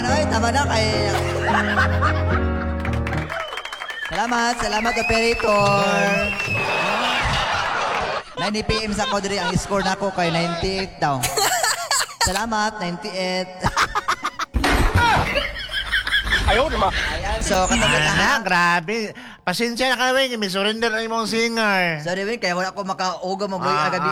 Ay, tama na kay... Salamat operator. 9 PM sa ko diri ang score nako kay 98 daw. Salamat 98. Ayaw naman. So katabi ka ha. Grabe. Pasensya na ka, Wing. May surrender na yung mga singer. Sorry Win, kaya wala ko makauga mo boy agabi.